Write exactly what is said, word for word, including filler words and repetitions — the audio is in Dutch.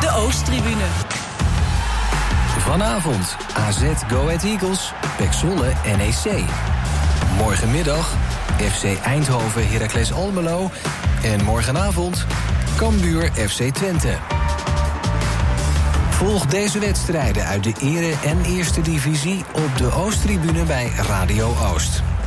de Oosttribune. Vanavond A Z Go Ahead Eagles, P E C Zwolle N E C. Morgenmiddag F C Eindhoven Heracles Almelo. En morgenavond Cambuur F C Twente. Volg deze wedstrijden uit de Ere- en Eerste Divisie op de Oosttribune bij Radio Oost.